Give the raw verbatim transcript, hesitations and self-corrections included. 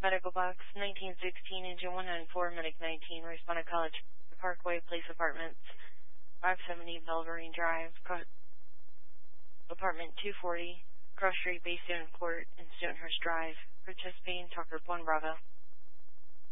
Medical Box nineteen sixteen, Engine one nine four, Medic nineteen, respond to College Parkway, Place Apartments, five seventy Belverine Drive, Cro- Apartment two forty, Cross Street, Bay Stoneport, and Stonehurst Drive. Participating Talker one Bravo.